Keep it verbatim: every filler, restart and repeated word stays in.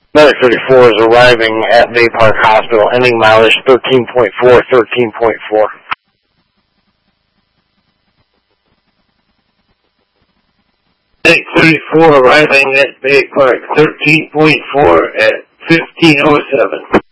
Medic thirty-four is arriving at Bay Park Hospital, ending mileage thirteen point four, thirteen point four. Medic thirty-four arriving at Bay Park, thirteen point four at fifteen oh seven.